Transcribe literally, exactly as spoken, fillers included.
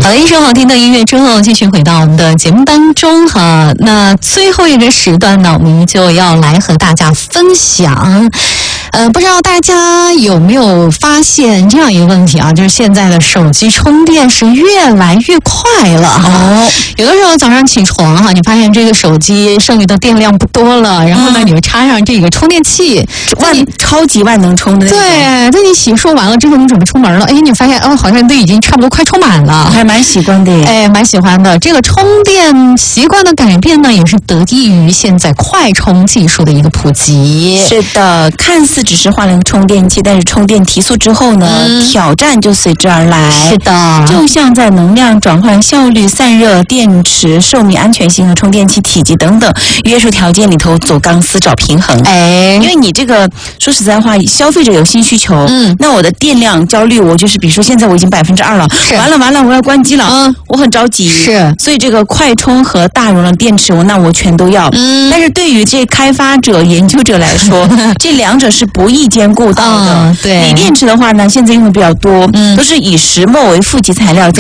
好的，一首好听的音乐之后，继续回到我们的节目当中哈。那最后一个时段呢，我们就要来和大家分享。呃，不知道大家有没有发现这样一个问题啊？就是现在的手机充电是越来越快了哦。有的时候早上起床哈，你发现这个手机剩余的电量不多了，然后呢，你会插上这个充电器， 万超级万能充的那种。 对，在你洗漱完了之后，你准备出门了，哎，你发现哦，好像都已经差不多快充满了， 还蛮喜欢的耶。 哎，蛮喜欢的。这个充电习惯的改变呢，也是得益于现在快充技术的一个普及。 是的，看似只是换了个充电器，但是充电提速之后呢，嗯、挑战就随之而来。 是的， 就像在能量转换效率、散热、电池寿命、安全性和充电器体积等等约束条件里头走钢丝找平衡。 哎， 因为你这个说实在话，消费者有新需求，嗯，那我的电量焦虑，我就是比如说现在我已经百分之二了，完了完了，我要关机了，嗯，我很着急， 是， 所以这个快充和大容量电池，我那我全都要。嗯，但是对于这开发者、研究者来说，这两者是不易兼顾到的。 嗯、对， 锂电池的话呢，现在用的比较多，嗯，都是以石墨为负极材料。